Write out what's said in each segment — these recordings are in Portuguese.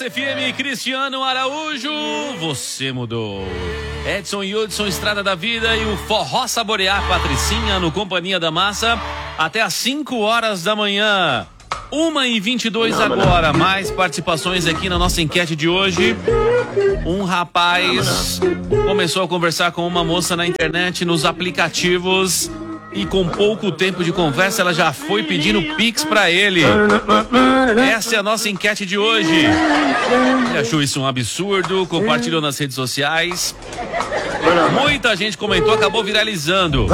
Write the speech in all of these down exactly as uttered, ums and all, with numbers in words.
Massa F M, Cristiano Araújo, você mudou. Edson e Hudson, Estrada da Vida e o Forró Saborear, Patricinha no Companhia da Massa, até às cinco horas da manhã. uma e vinte e dois agora, mais participações aqui na nossa enquete de hoje. Um rapaz começou a conversar com uma moça na internet, nos aplicativos, e com pouco tempo de conversa ela já foi pedindo Pix pra ele. Essa é a nossa enquete de hoje. Ele achou isso um absurdo, compartilhou nas redes sociais. Muita gente comentou, acabou viralizando.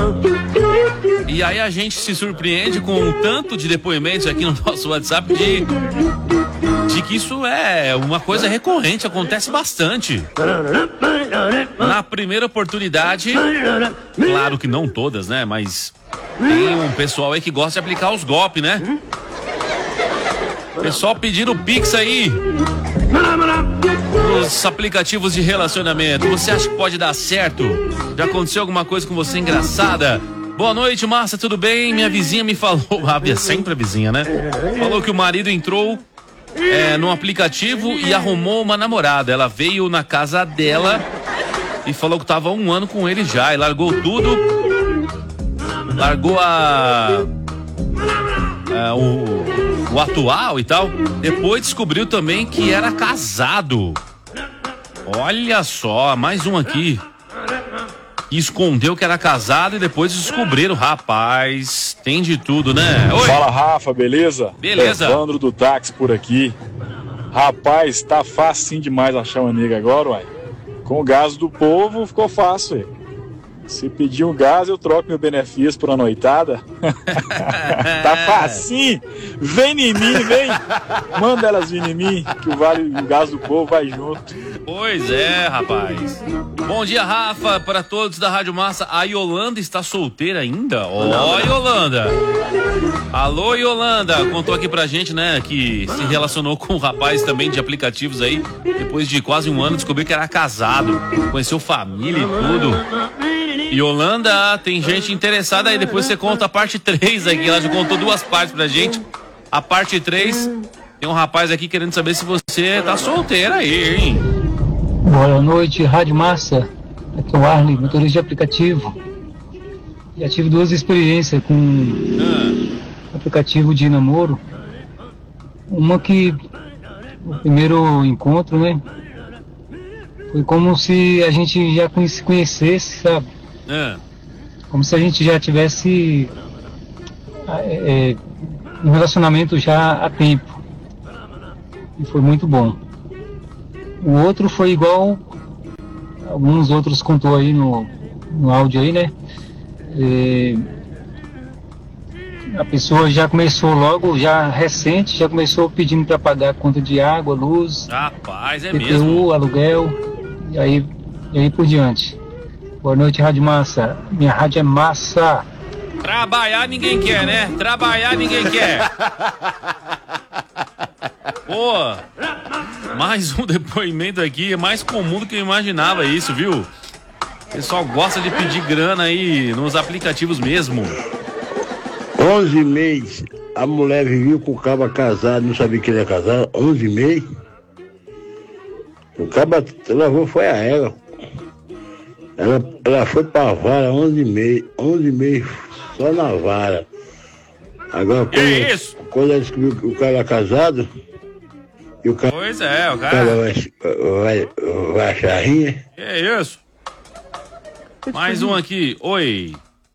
E aí a gente se surpreende com um tanto de depoimentos aqui no nosso WhatsApp de, de que isso é uma coisa recorrente, acontece bastante. Na primeira oportunidade, claro que não todas, né? Mas tem um pessoal aí que gosta de aplicar os golpes, né? Pessoal pedindo Pix aí nos aplicativos de relacionamento. Você acha que pode dar certo? Já aconteceu alguma coisa com você engraçada? Boa noite, Márcia, tudo bem? Minha vizinha me falou, ah, é sempre a vizinha, né? Falou que o marido entrou é, no aplicativo e arrumou uma namorada. Ela veio na casa dela e falou que tava há um ano com ele já. E largou tudo. Largou a... a o, o atual e tal. Depois descobriu também que era casado. Olha só, mais um aqui. Escondeu que era casado e depois descobriram. Rapaz, tem de tudo, né? Oi. Fala, Rafa, beleza? Beleza. Evandro do táxi por aqui. Rapaz, tá facinho demais achar uma nega agora, uai. Com o gás do povo ficou fácil, ué. Se pedir um gás, eu troco meu benefício por uma noitada. Tá facinho. Vem em mim, vem. Manda elas vir em mim, que o vale o gás do povo vai junto. Pois é, rapaz. Bom dia, Rafa, para todos da Rádio Massa. A Yolanda está solteira ainda? Ó, oh, Yolanda. Alô, Yolanda. Contou aqui pra gente, né, que se relacionou com um rapaz também de aplicativos aí. Depois de quase um ano, descobriu que era casado. Conheceu família e tudo. Yolanda, tem gente interessada aí. Depois você conta a parte três aqui. Ela já contou duas partes pra gente. A parte três, tem um rapaz aqui querendo saber se você tá solteira aí, hein? Boa noite, Rádio Massa. Aqui é o Arley, motorista de aplicativo. Já tive duas experiências com ah. aplicativo de namoro. Uma que o primeiro encontro, né? Foi como se a gente já se conhecesse, sabe? Ah. Como se a gente já tivesse é, um relacionamento já há tempo. E foi muito bom. O outro foi igual alguns outros contou aí no, no áudio aí, né? É, a pessoa já começou logo, já recente, já começou pedindo para pagar a conta de água, luz, rapaz, é P T U, mesmo? aluguel, e aí, e aí por diante. Boa noite, Rádio Massa. Minha rádio é massa. Trabalhar ninguém quer, né? Trabalhar ninguém quer. Pô, mais um depoimento aqui, é mais comum do que eu imaginava isso, viu? O pessoal gosta de pedir grana aí nos aplicativos mesmo. onze meses, a mulher vivia com o caba casado, não sabia que ele ia casar, onze meses. O caba levou, foi a ela. Ela, ela foi pra vara onze meses, onze meses só na vara. Agora, quando, é isso? quando ela descobriu que o cara era casado, e o cara, pois é, o cara, o cara vai, vai, vai achar rinha. Que é isso? Mais um aqui, oi.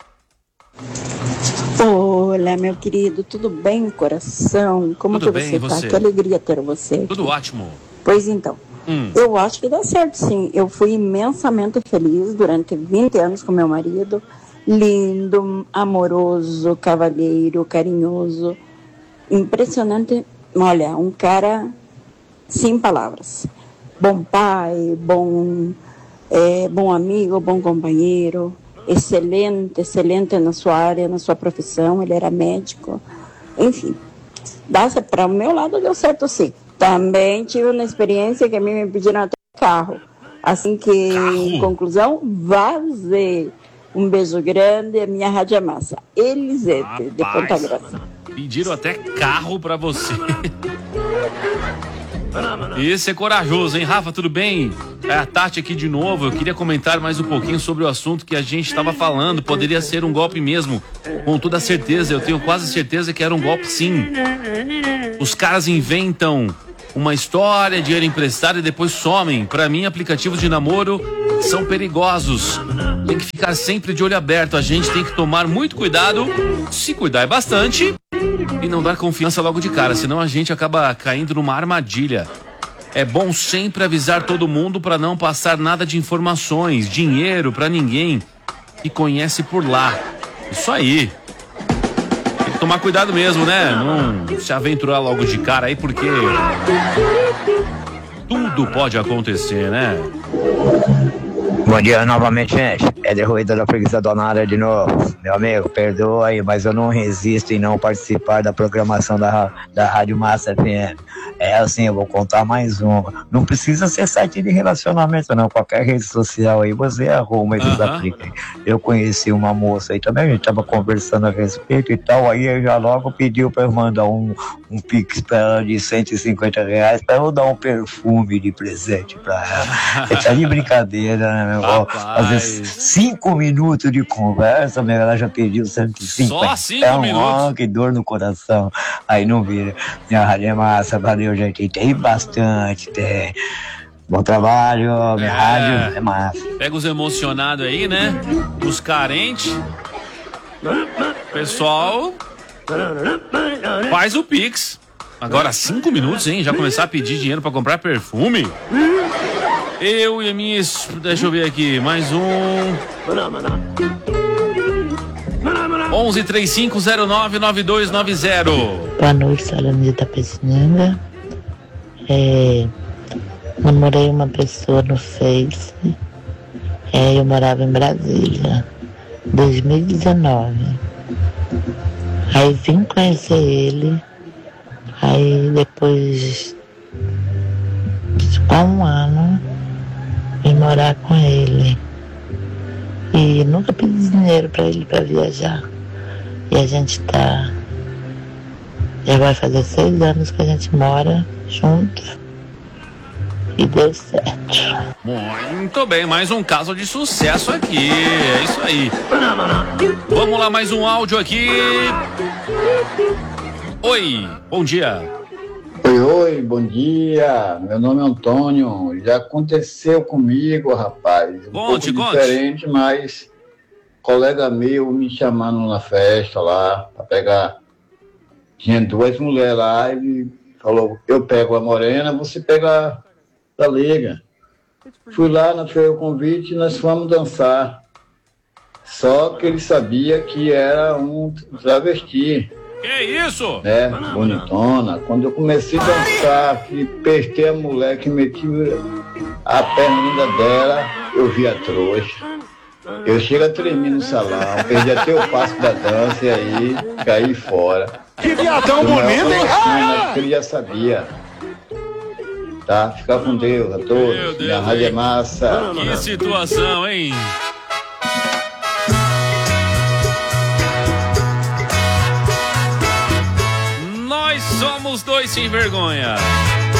Olá, meu querido, tudo bem, coração? Como tudo que bem, você, você tá? Que alegria ter você aqui. Tudo ótimo. Pois então, hum. eu acho que dá certo, sim. Eu fui imensamente feliz durante vinte anos com meu marido. Lindo, amoroso, cavalheiro, carinhoso. Impressionante. Olha, um cara sem palavras. Bom pai, bom, é, bom amigo, bom companheiro. Excelente, excelente na sua área, na sua profissão. Ele era médico. Enfim, para o meu lado deu certo, sim. Também tive uma experiência que a mim me pediram até carro. Assim que, carro? Em conclusão, vazei. Um beijo grande, a minha rádio é massa. Elisete, rapaz, de Ponta Grossa. Pediram até carro pra você. Isso é corajoso, hein? Rafa, tudo bem? É a Tati aqui de novo. Eu queria comentar mais um pouquinho sobre o assunto que a gente estava falando. Poderia ser um golpe mesmo. Com toda certeza, eu tenho quase certeza que era um golpe sim. Os caras inventam uma história, dinheiro emprestado e depois somem. Pra mim, aplicativos de namoro são perigosos. Tem que ficar sempre de olho aberto. A gente tem que tomar muito cuidado, se cuidar é bastante, e não dar confiança logo de cara, senão a gente acaba caindo numa armadilha. É bom sempre avisar todo mundo para não passar nada de informações, dinheiro para ninguém que conhece por lá. Isso aí. Tem que tomar cuidado mesmo, né? Não se aventurar logo de cara aí, porque tudo pode acontecer, né? Bom dia novamente, gente. É derruída da preguiça donária de novo. Meu amigo, perdoa aí, mas eu não resisto em não participar da programação da, da Rádio Massa F M. É assim, eu vou contar mais uma. Não precisa ser site de relacionamento, não. Qualquer rede social aí, você arruma esses Aham. aplica. Eu conheci uma moça aí também, a gente tava conversando a respeito e tal, aí eu já logo pediu pra eu mandar um, um pix pra ela de cento e cinquenta reais pra eu dar um perfume de presente pra ela. É tá de brincadeira, né, meu? Às vezes, cinco minutos de conversa, meu, ela já pediu cento e cinquenta. Só cinco minutos? Oh, que dor no coração. Aí não vira. Minha rádio é massa, valeu, gente. Tem bastante, tem. Bom trabalho, minha É. rádio é massa. Pega os emocionados aí, né? Os carentes. Pessoal, faz o Pix. Agora cinco minutos, hein? Já começar a pedir dinheiro pra comprar perfume? Eu e a minha... es- Deixa eu ver aqui, mais um... onze três cinco zero nove nove dois nove zero. Boa noite, Salame de Tapetininga. É, namorei uma pessoa no Face. É, eu morava em Brasília, dois mil e dezenove. Aí vim conhecer ele. Aí depois de um ano vim morar com ele. E nunca pedi dinheiro pra ele pra viajar. E a gente tá. Já vai fazer seis anos que a gente mora junto. E deu certo. Muito bem, mais um caso de sucesso aqui. É isso aí. Vamos lá, mais um áudio aqui. Oi, bom dia. Oi, oi, bom dia. Meu nome é Antônio. Já aconteceu comigo, rapaz. Um Conte, pouco conte. diferente, mas colega meu me chamando na festa lá para pegar. Tinha duas mulheres lá e ele falou: eu pego a morena, você pega a liga. Fui lá, não fez o convite e nós fomos dançar. Só que ele sabia que era um travesti. Que isso? Né, bonitona. Quando eu comecei a dançar, que pesquei a mulher, que meti a perna linda dela, eu vi a trouxa. Eu chego a tremer no salão, perdi até o passo da dança e aí caí fora. Que viadão bonito, hein? Mas que ele já sabia. Tá? Fica com Deus a todos. Meu Deus, Minha rádio é massa. Que situação, hein? Nós somos dois sem vergonha.